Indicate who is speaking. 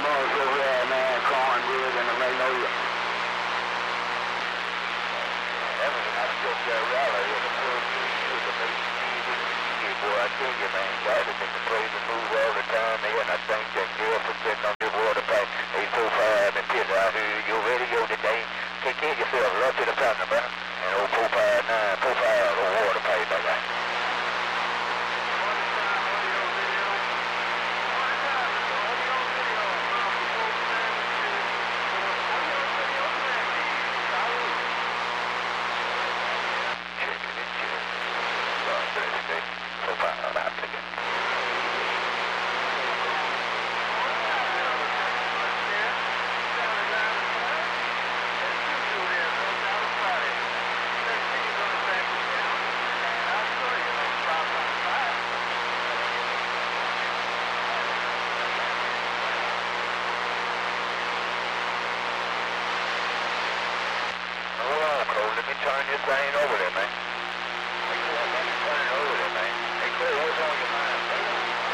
Speaker 1: boys over there, man, Cornbread and the Magnolia.
Speaker 2: Everything I still got rally in the poor you the big yeah, boy, I tell you, man, God has been praising move all the time here, and I thank that girl for sitting on your water pipe. 845 and Peter, I heard your radio today. Take care of yourself, love to the partner, brother. And old 459, 45, old water pipe, I got. Turn this thing over.